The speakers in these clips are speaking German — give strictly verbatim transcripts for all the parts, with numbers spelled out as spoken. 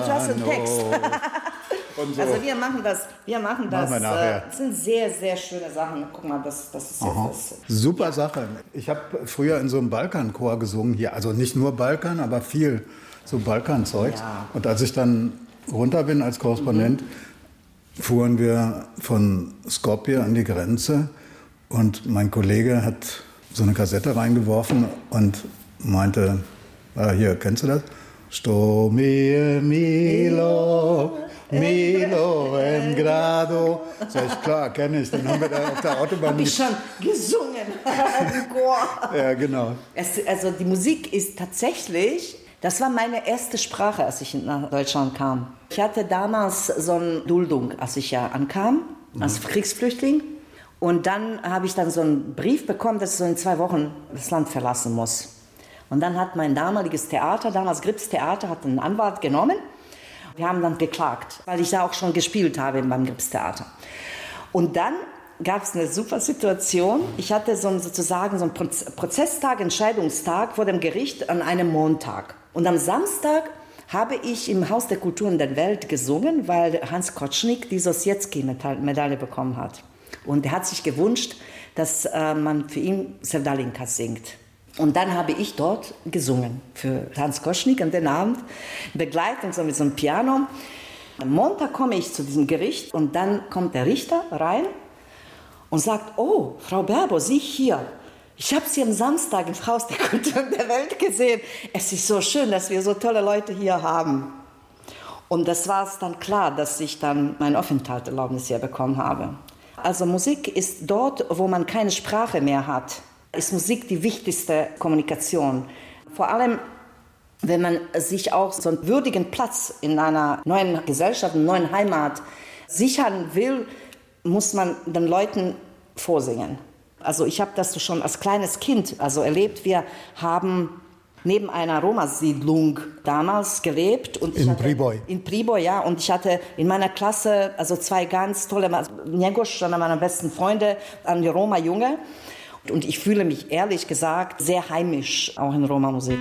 hast einen Text. Und so. Also wir machen das, wir machen das. Machen wir nachher. Äh, das sind sehr, sehr schöne Sachen. Guck mal, das, das ist jetzt das. Super Sache. Ich habe früher in so einem Balkanchor gesungen hier. Also nicht nur Balkan, aber viel so Balkanzeugs. Ja. Und als ich dann runter bin als Korrespondent, mhm. fuhren wir von Skopje an die Grenze. Und mein Kollege hat so eine Kassette reingeworfen und meinte, ah, hier, kennst du das? Sto mi Milo, Milo em grado. Sag ich, klar, kenne ich. Dann haben wir da auf der Autobahn... Habe ich schon gesungen im Chor. Ja, genau. Es, also die Musik ist tatsächlich... Das war meine erste Sprache, als ich nach Deutschland kam. Ich hatte damals so eine Duldung, als ich ja ankam, als Kriegsflüchtling. Und dann habe ich dann so einen Brief bekommen, dass ich so in zwei Wochen das Land verlassen muss. Und dann hat mein damaliges Theater, damals Grips Theater, hat einen Anwalt genommen. Wir haben dann geklagt, weil ich da auch schon gespielt habe beim Grips Theater. Und dann gab es eine super Situation. Ich hatte so einen, sozusagen so einen Prozesstag, Entscheidungstag vor dem Gericht an einem Montag. Und am Samstag habe ich im Haus der Kultur und der Welt gesungen, weil Hans Kotschnig die Sosjetski-Medaille bekommen hat. Und er hat sich gewünscht, dass äh, man für ihn Sevdalinka singt. Und dann habe ich dort gesungen für Hans Kotschnig an den Abend, Begleitung so mit so einem Piano. Am Montag komme ich zu diesem Gericht und dann kommt der Richter rein und sagt, oh, Frau Berbo, Sie hier. Ich habe Sie am Samstag im Haus der Kultur und der Welt gesehen. Es ist so schön, dass wir so tolle Leute hier haben. Und das war es dann klar, dass ich dann mein Aufenthaltserlaubnis hier bekommen habe. Also Musik ist dort, wo man keine Sprache mehr hat, ist Musik die wichtigste Kommunikation. Vor allem, wenn man sich auch so einen würdigen Platz in einer neuen Gesellschaft, einer neuen Heimat sichern will, muss man den Leuten vorsingen. Also ich habe das schon als kleines Kind also erlebt. Wir haben neben einer Roma-Siedlung damals gelebt. Und in hatte, Priboj. In Priboj, ja. Und ich hatte in meiner Klasse also zwei ganz tolle, Njegoš, einer meiner besten Freunde, ein Roma-Junge. Und ich fühle mich ehrlich gesagt sehr heimisch, auch in Roma-Musik.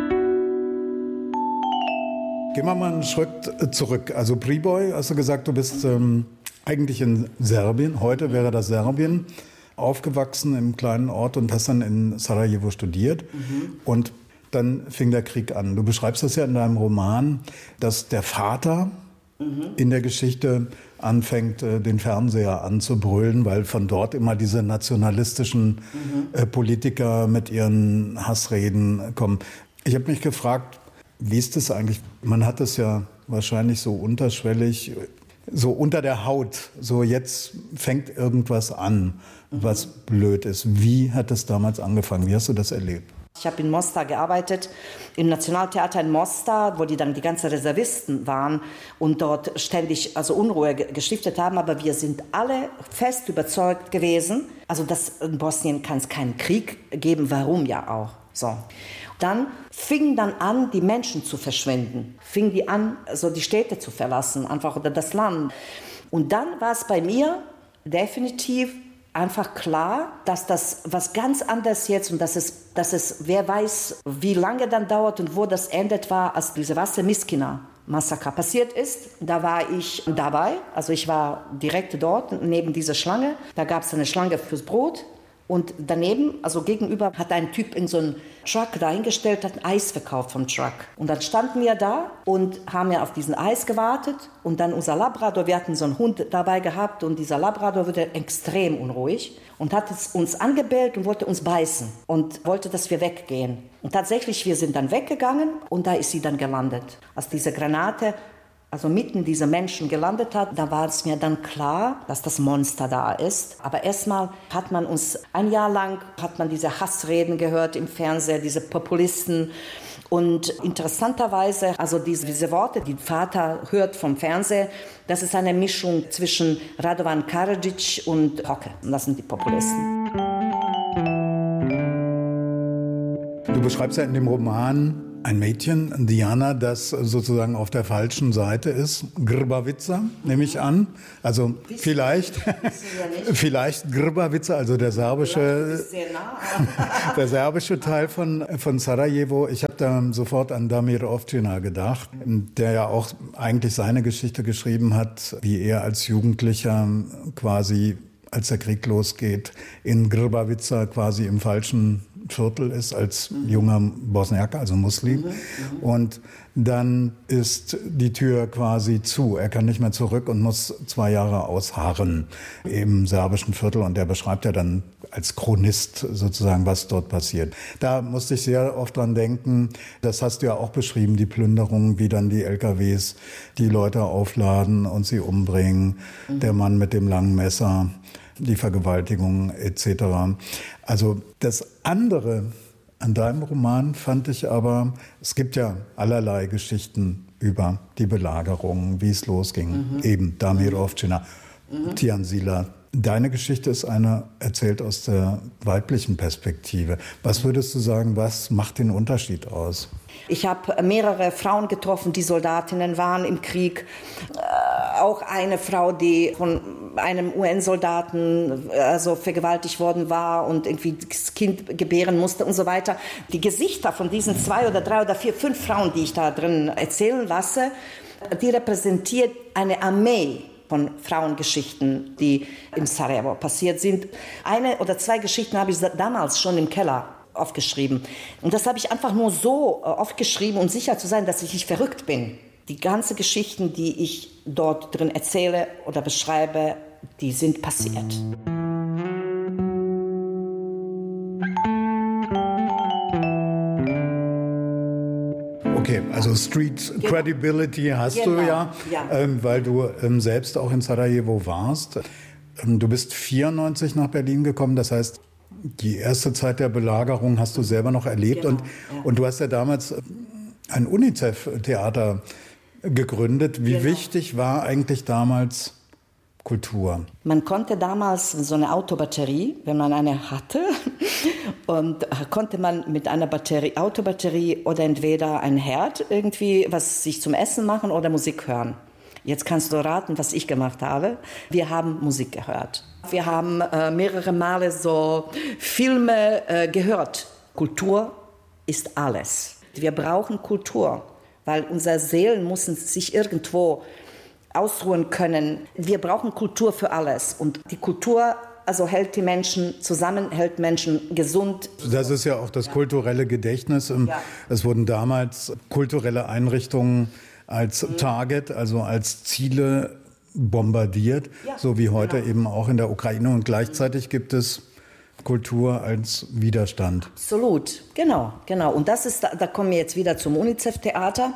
Gehen wir mal einen Schritt zurück. Also Priboj, hast du gesagt, du bist ähm, eigentlich in Serbien, heute wäre das Serbien, aufgewachsen im kleinen Ort und hast dann in Sarajevo studiert. Mhm. Und dann fing der Krieg an. Du beschreibst das ja in deinem Roman, dass der Vater mhm. in der Geschichte anfängt, den Fernseher anzubrüllen, weil von dort immer diese nationalistischen mhm. äh, Politiker mit ihren Hassreden kommen. Ich habe mich gefragt, wie ist das eigentlich? Man hat das ja wahrscheinlich so unterschwellig, so unter der Haut, so jetzt fängt irgendwas an, mhm. was blöd ist. Wie hat das damals angefangen? Wie hast du das erlebt? Ich habe in Mostar gearbeitet, im Nationaltheater in Mostar, wo die dann die ganzen Reservisten waren und dort ständig also Unruhe gestiftet haben. Aber wir sind alle fest überzeugt gewesen, also dass in Bosnien kann es keinen Krieg geben, warum ja auch. So. Dann fingen dann an, die Menschen zu verschwinden, fingen die an, also die Städte zu verlassen, einfach oder das Land. Und dann war es bei mir definitiv einfach klar, dass das was ganz anderes jetzt und dass es, dass es, wer weiß, wie lange dann dauert und wo das endet war, als diese Vasse-Miskina-Massaker passiert ist. Da war ich dabei, also ich war direkt dort, neben dieser Schlange. Da gab es eine Schlange fürs Brot. Und daneben, also gegenüber, hat ein Typ in so einen Truck dahingestellt, hat ein Eis verkauft vom Truck. Und dann standen wir da und haben ja auf diesen Eis gewartet. Und dann unser Labrador, wir hatten so einen Hund dabei gehabt und dieser Labrador wurde extrem unruhig und hat es uns angebellt und wollte uns beißen und wollte, dass wir weggehen. Und tatsächlich, wir sind dann weggegangen und da ist sie dann gelandet. Als diese Granate also mitten diese Menschen gelandet hat, da war es mir dann klar, dass das Monster da ist. Aber erstmal hat man uns, ein Jahr lang hat man diese Hassreden gehört im Fernsehen, diese Populisten. Und interessanterweise, also diese, diese Worte, die Vater hört vom Fernsehen, das ist eine Mischung zwischen Radovan Karadzic und Hocke. Und das sind die Populisten. Du beschreibst ja in dem Roman Ein Mädchen, Diana, das sozusagen auf der falschen Seite ist. Grbavica, nehme ich an. Also vielleicht, vielleicht Grbavica, also der serbische, der serbische Teil von, von Sarajevo. Ich habe da sofort an Damir Ovčina gedacht, der ja auch eigentlich seine Geschichte geschrieben hat, wie er als Jugendlicher quasi, als der Krieg losgeht, in Grbavica quasi im falschen Viertel ist als mhm. junger Bosniaker, also Muslim. Mhm. Mhm. Und dann ist die Tür quasi zu. Er kann nicht mehr zurück und muss zwei Jahre ausharren im serbischen Viertel. Und er beschreibt ja dann als Chronist sozusagen, was dort passiert. Da musste ich sehr oft dran denken, das hast du ja auch beschrieben, die Plünderung, wie dann die L K Ws die Leute aufladen und sie umbringen. Mhm. Der Mann mit dem langen Messer, die Vergewaltigung et cetera. Also das andere an deinem Roman fand ich aber, es gibt ja allerlei Geschichten über die Belagerung, wie es losging. Mhm. Eben Damir Ovčina, mhm. Tijan Sila. Deine Geschichte ist eine erzählt aus der weiblichen Perspektive. Was würdest du sagen, was macht den Unterschied aus? Ich habe mehrere Frauen getroffen, die Soldatinnen waren im Krieg. Äh, auch eine Frau, die von einem U N-Soldaten also vergewaltigt worden war und irgendwie das Kind gebären musste und so weiter. Die Gesichter von diesen zwei oder drei oder vier, fünf Frauen, die ich da drin erzählen lasse, die repräsentiert eine Armee von Frauengeschichten, die im Sarajevo passiert sind. Eine oder zwei Geschichten habe ich damals schon im Keller aufgeschrieben. Und das habe ich einfach nur so aufgeschrieben, um sicher zu sein, dass ich nicht verrückt bin. Die ganzen Geschichten, die ich dort drin erzähle oder beschreibe, die sind passiert. Okay, also Street genau. Credibility hast genau. du ja, ja. Ähm, weil du ähm, selbst auch in Sarajevo warst. Ähm, du bist vierundneunzig nach Berlin gekommen, das heißt, die erste Zeit der Belagerung hast du selber noch erlebt. Genau, und, ja. und du hast ja damals ein UNICEF-Theater gegründet. Wie genau. wichtig war eigentlich damals Kultur? Man konnte damals so eine Autobatterie, wenn man eine hatte, und konnte man mit einer Batterie, Autobatterie oder entweder ein Herd irgendwie was sich zum Essen machen oder Musik hören. Jetzt kannst du raten, was ich gemacht habe. Wir haben Musik gehört. Wir haben äh, mehrere Male so Filme äh, gehört. Kultur ist alles. Wir brauchen Kultur, weil unsere Seelen müssen sich irgendwo ausruhen können. Wir brauchen Kultur für alles. Und die Kultur also hält die Menschen zusammen, hält Menschen gesund. Das ist ja auch das ja. kulturelle Gedächtnis. Ja. Es wurden damals kulturelle Einrichtungen als mhm. Target, also als Ziele bombardiert, ja, so wie heute genau. eben auch in der Ukraine. Und gleichzeitig gibt es Kultur als Widerstand. Absolut, genau, genau. Und das ist, da, da kommen wir jetzt wieder zum UNICEF-Theater.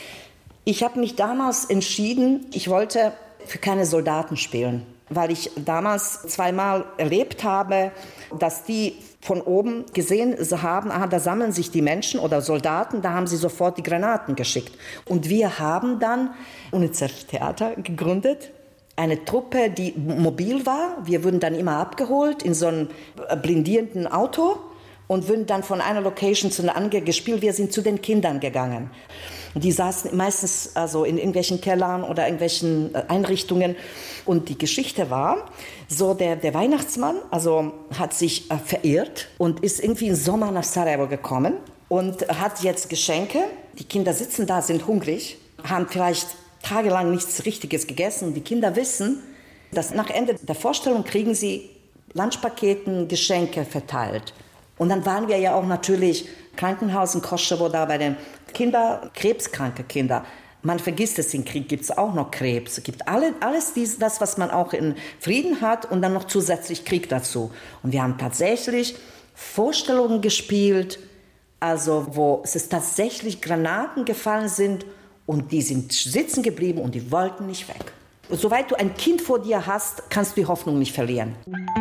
Ich habe mich damals entschieden, ich wollte für keine Soldaten spielen, weil ich damals zweimal erlebt habe, dass die von oben gesehen haben, aha, da sammeln sich die Menschen oder Soldaten, da haben sie sofort die Granaten geschickt. Und wir haben dann UNICEF-Theater gegründet, eine Truppe, die mobil war. Wir wurden dann immer abgeholt in so einem blindierenden Auto und wurden dann von einer Location zu einer anderen gespielt. Wir sind zu den Kindern gegangen. Die saßen meistens also in irgendwelchen Kellern oder irgendwelchen Einrichtungen. Und die Geschichte war, so der, der Weihnachtsmann also hat sich äh, verirrt und ist irgendwie im Sommer nach Sarajevo gekommen und hat jetzt Geschenke. Die Kinder sitzen da, sind hungrig, haben vielleicht tagelang nichts Richtiges gegessen. Die Kinder wissen, dass nach Ende der Vorstellung kriegen sie Lunchpaketen, Geschenke verteilt. Und dann waren wir ja auch natürlich Krankenhaus in Kosovo da bei den Kindern, krebskranke Kinder. Man vergisst es, im Krieg gibt es auch noch Krebs. Es gibt alle, alles dies, das, was man auch in Frieden hat und dann noch zusätzlich Krieg dazu. Und wir haben tatsächlich Vorstellungen gespielt, also wo es ist tatsächlich Granaten gefallen sind und die sind sitzen geblieben und die wollten nicht weg. Soweit du ein Kind vor dir hast, kannst du die Hoffnung nicht verlieren.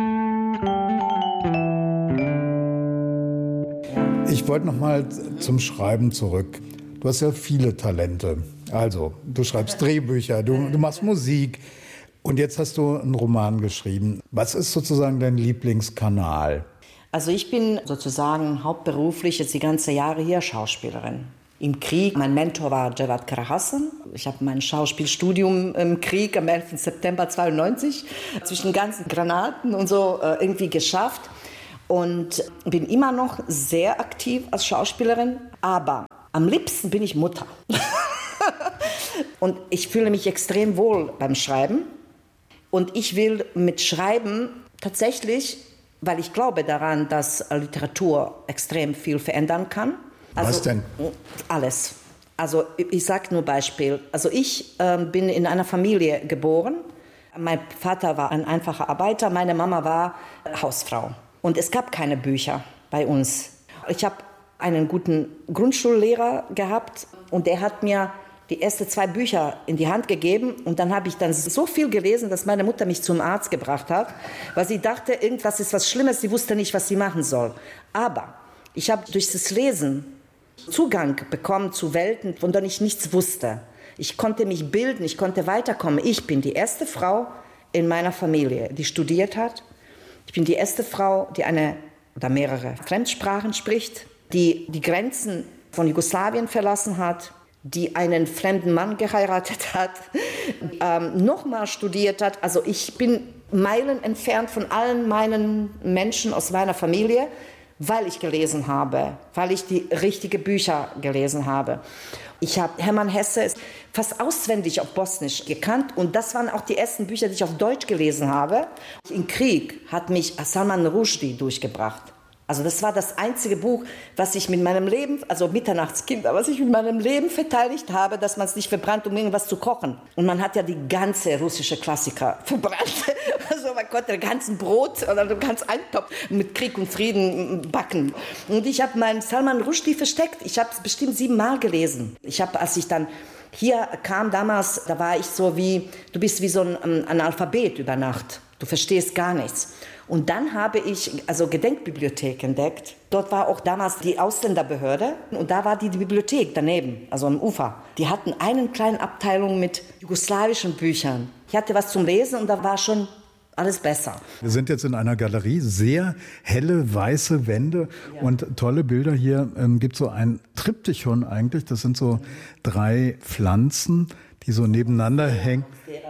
Ich wollte noch mal zum Schreiben zurück. Du hast ja viele Talente. Also, du schreibst Drehbücher, du, du machst Musik und jetzt hast du einen Roman geschrieben. Was ist sozusagen dein Lieblingskanal? Also ich bin sozusagen hauptberuflich jetzt die ganzen Jahre hier Schauspielerin. im Krieg. Mein Mentor war Javad Karahasan. Ich habe mein Schauspielstudium im Krieg am elften September zweiundneunzig zwischen ganzen Granaten und so äh, irgendwie geschafft. Und bin immer noch sehr aktiv als Schauspielerin. Aber am liebsten bin ich Mutter. Und ich fühle mich extrem wohl beim Schreiben. Und ich will mit Schreiben tatsächlich, weil ich glaube daran, dass Literatur extrem viel verändern kann. Also, was denn? Alles. Also ich sage nur Beispiel. Also ich äh, bin in einer Familie geboren. Mein Vater war ein einfacher Arbeiter, meine Mama war Hausfrau. Und es gab keine Bücher bei uns. Ich habe einen guten Grundschullehrer gehabt und der hat mir die ersten zwei Bücher in die Hand gegeben. Und dann habe ich dann so viel gelesen, dass meine Mutter mich zum Arzt gebracht hat, weil sie dachte, irgendwas ist was Schlimmes, sie wusste nicht, was sie machen soll. Aber ich habe durch das Lesen Zugang bekommen zu Welten, von denen ich nichts wusste. Ich konnte mich bilden, ich konnte weiterkommen. Ich bin die erste Frau in meiner Familie, die studiert hat. Ich bin die erste Frau, die eine oder mehrere Fremdsprachen spricht, die die Grenzen von Jugoslawien verlassen hat, die einen fremden Mann geheiratet hat, ähm, nochmal studiert hat. Also ich bin Meilen entfernt von allen meinen Menschen aus meiner Familie, weil ich gelesen habe, weil ich die richtigen Bücher gelesen habe. Ich habe Hermann Hesse fast auswendig auf Bosnisch gekannt und das waren auch die ersten Bücher, die ich auf Deutsch gelesen habe. Im Krieg hat mich Salman Rushdie durchgebracht. Also das war das einzige Buch, was ich mit meinem Leben, also Mitternachtskinder, was ich mit meinem Leben verteidigt habe, dass man es nicht verbrannt, um irgendwas zu kochen. Und man hat ja die ganze russische Klassiker verbrannt. Also man konnte den ganzen Brot oder den ganzen Eintopf mit Krieg und Frieden backen. Und ich habe meinen Salman Rushdie versteckt. Ich habe es bestimmt siebenmal gelesen. Ich habe, als ich dann hier kam damals, da war ich so wie, du bist wie so ein um, Analphabet über Nacht. Du verstehst gar nichts. Und dann habe ich also Gedenkbibliothek entdeckt. Dort war auch damals die Ausländerbehörde und da war die, die Bibliothek daneben, also am Ufer. Die hatten eine kleine Abteilung mit jugoslawischen Büchern. Ich hatte was zum Lesen und da war schon alles besser. Wir sind jetzt in einer Galerie, sehr helle, weiße Wände ja. und tolle Bilder. Hier ähm, gibt es so ein Triptychon eigentlich. Das sind so drei Pflanzen, die so nebeneinander hängen.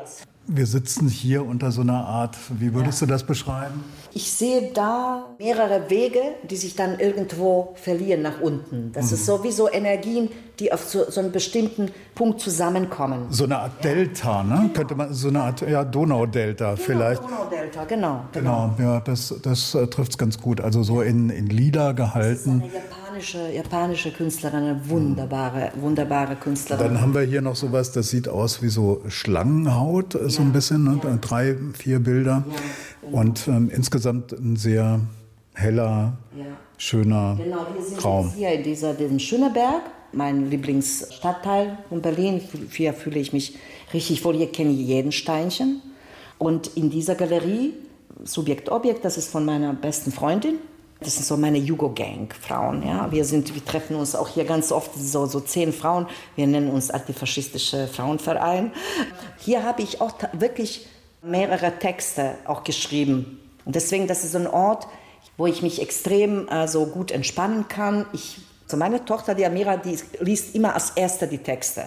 Wir sitzen hier unter so einer Art, wie würdest ja. du das beschreiben? Ich sehe da mehrere Wege, die sich dann irgendwo verlieren nach unten. Das mhm. ist so wie so Energien, die auf so, so einen bestimmten Punkt zusammenkommen. So eine Art ja. Delta, ne? Genau. Könnte man, so eine Art ja, Donaudelta genau, vielleicht. Donaudelta, genau. Genau, genau ja, das, das äh, trifft es ganz gut. Also so in, in Lila gehalten. Das ist eine japanische, japanische Künstlerin, eine wunderbare, wunderbare Künstlerin. Dann haben wir hier noch sowas, das sieht aus wie so Schlangenhaut, ja. so ein bisschen, ne? Ja. Drei, vier Bilder. Ja. Und ähm, insgesamt ein sehr heller, ja. schöner genau, wir sind Raum. Jetzt hier in dieser, diesem Schöneberg, mein Lieblingsstadtteil von Berlin. Hier fühle ich mich richtig wohl. Hier kenne ich jeden Steinchen. Und in dieser Galerie, Subjekt Objekt, das ist von meiner besten Freundin. Das sind so meine Jugo-Gang-Frauen. Ja? Wir, sind, wir treffen uns auch hier ganz oft, so, so zehn Frauen. Wir nennen uns Antifaschistische Frauenverein. Hier habe ich auch wirklich mehrere Texte auch geschrieben. Und deswegen, das ist so ein Ort, wo ich mich extrem äh, so gut entspannen kann. Ich, so meine Tochter, die Amira, die liest immer als Erste die Texte.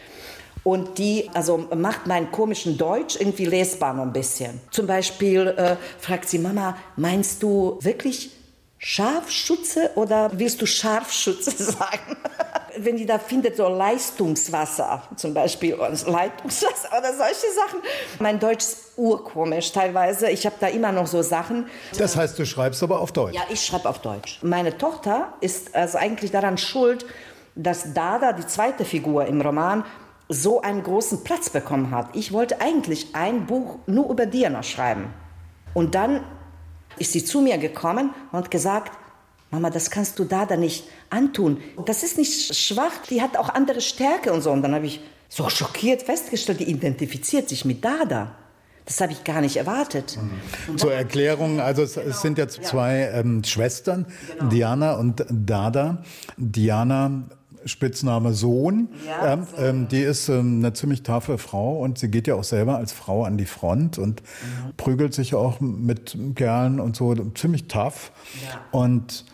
Und die also macht meinen komischen Deutsch irgendwie lesbar noch ein bisschen. Zum Beispiel äh, fragt sie, Mama, meinst du wirklich Scharfschütze oder willst du Scharfschütze sagen? Wenn die da findet, so Leistungswasser zum Beispiel, oder Leitungswasser oder solche Sachen. Mein Deutsch ist urkomisch teilweise. Ich habe da immer noch so Sachen. Das heißt, du schreibst aber auf Deutsch? Ja, ich schreibe auf Deutsch. Meine Tochter ist also eigentlich daran schuld, dass Dada, die zweite Figur im Roman, so einen großen Platz bekommen hat. Ich wollte eigentlich ein Buch nur über Diana schreiben. Und dann ist sie zu mir gekommen und hat gesagt, Mama, das kannst du Dada nicht antun. Das ist nicht schwach, die hat auch andere Stärke und so. Und dann habe ich so schockiert festgestellt, die identifiziert sich mit Dada. Das habe ich gar nicht erwartet. Mhm. Zur Erklärung, also es, genau. es sind jetzt zwei ähm, Schwestern, genau. Diana und Dada. Diana, Spitzname Sohn, ja, ähm, ähm, die ist ähm, eine ziemlich taffe Frau und sie geht ja auch selber als Frau an die Front und mhm. prügelt sich auch mit Kerlen und so, ziemlich tough. Ja. Und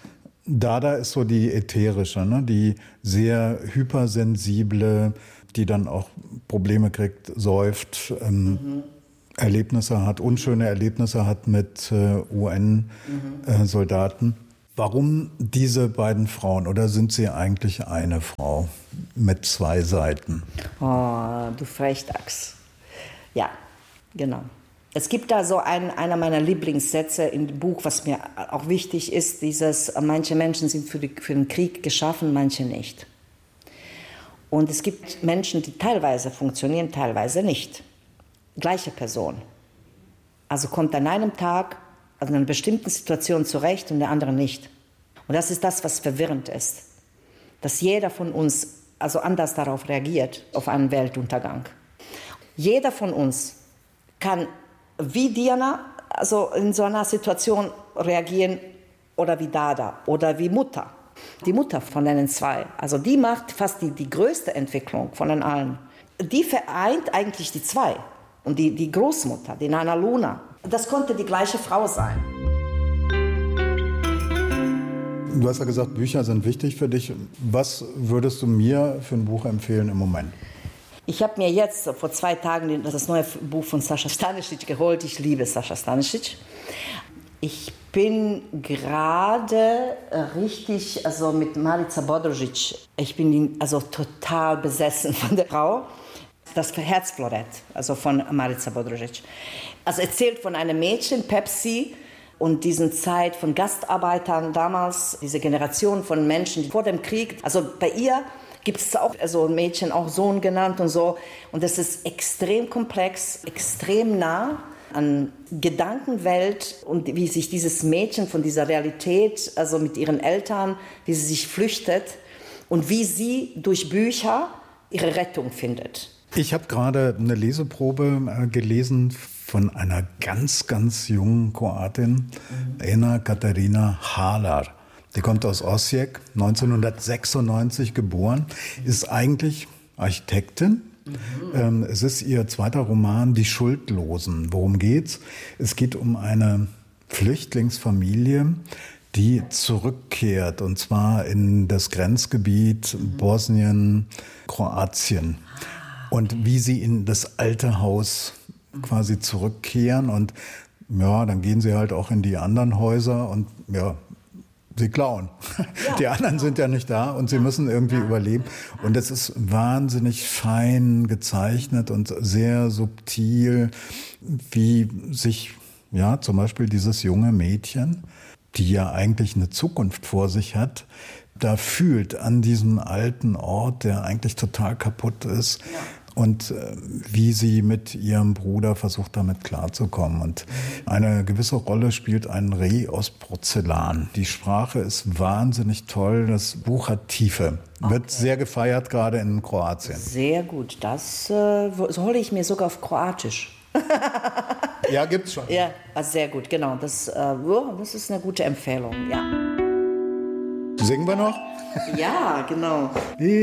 Dada ist so die ätherische, ne? Die sehr hypersensible, die dann auch Probleme kriegt, säuft, ähm, mhm. Erlebnisse hat, unschöne Erlebnisse hat mit äh, U N-Soldaten. Mhm. Äh, Warum diese beiden Frauen oder sind sie eigentlich eine Frau mit zwei Seiten? Oh, du Frechdachs. Ja, genau. Es gibt da so ein, einer meiner Lieblingssätze im Buch, was mir auch wichtig ist, dieses, manche Menschen sind für, die, für den Krieg geschaffen, manche nicht. Und es gibt Menschen, die teilweise funktionieren, teilweise nicht. Gleiche Person. Also kommt an einem Tag, also in einer bestimmten Situation zurecht und der andere nicht. Und das ist das, was verwirrend ist. Dass jeder von uns also anders darauf reagiert, auf einen Weltuntergang. Jeder von uns kann wie Diana also in so einer Situation reagieren oder wie Dada oder wie Mutter. Die Mutter von den zwei, also die macht fast die, die größte Entwicklung von den allen. Die vereint eigentlich die zwei. Und die, die Großmutter, die Nana Luna, das konnte die gleiche Frau sein. Du hast ja gesagt, Bücher sind wichtig für dich. Was würdest du mir für ein Buch empfehlen im Moment? Ich habe mir jetzt vor zwei Tagen das neue Buch von Sascha Stanisic geholt. Ich liebe Sascha Stanisic. Ich bin gerade richtig also mit Marica Bodrožić. Ich bin also total besessen von der Frau. Das Herzflorett, also von Marica Bodrožić. Also erzählt von einem Mädchen, Pepsi, und diesen Zeit von Gastarbeitern damals, diese Generation von Menschen die vor dem Krieg. Also bei ihr gibt es auch also ein Mädchen, auch Sohn genannt und so. Und das ist extrem komplex, extrem nah an Gedankenwelt und wie sich dieses Mädchen von dieser Realität, also mit ihren Eltern, wie sie sich flüchtet und wie sie durch Bücher ihre Rettung findet. Ich habe gerade eine Leseprobe gelesen von einer ganz, ganz jungen Kroatin, mhm. Ena Katarina Halar. Die kommt aus Osijek, neunzehnhundertsechsundneunzig geboren, ist eigentlich Architektin. Mhm. Ähm, es ist ihr zweiter Roman, Die Schuldlosen. Worum geht's? Es geht um eine Flüchtlingsfamilie, die zurückkehrt, und zwar in das Grenzgebiet mhm. Bosnien, Kroatien. Und wie sie in das alte Haus quasi zurückkehren. Und ja, dann gehen sie halt auch in die anderen Häuser und ja, sie klauen. Ja, die anderen genau. sind ja nicht da und sie müssen irgendwie ja. überleben. Und es ist wahnsinnig fein gezeichnet und sehr subtil, wie sich ja zum Beispiel dieses junge Mädchen, die ja eigentlich eine Zukunft vor sich hat, da fühlt an diesem alten Ort, der eigentlich total kaputt ist. Ja. Und äh, wie sie mit ihrem Bruder versucht, damit klarzukommen. Und eine gewisse Rolle spielt ein Reh aus Porzellan. Die Sprache ist wahnsinnig toll. Das Buch hat Tiefe. Okay. Wird sehr gefeiert, gerade in Kroatien. Sehr gut. Das äh, hole ich mir sogar auf Kroatisch. Ja, gibt's schon. Ja, also sehr gut, genau. Das, äh, das ist eine gute Empfehlung, ja. Singen wir noch? Ja, genau.